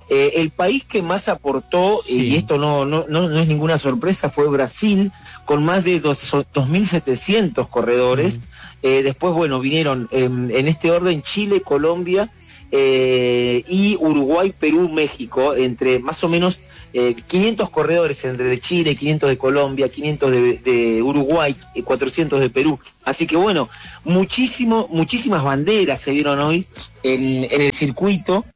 El país que más aportó, y esto no es ninguna sorpresa, fue Brasil, con más de 2.700 corredores. Después, bueno, vinieron en este orden Chile, Colombia, y Uruguay, Perú, México, entre más o menos 500 corredores entre de Chile, 500 de Colombia, 500 de Uruguay, 400 de Perú. Así que bueno, muchísimas banderas se vieron hoy en el circuito.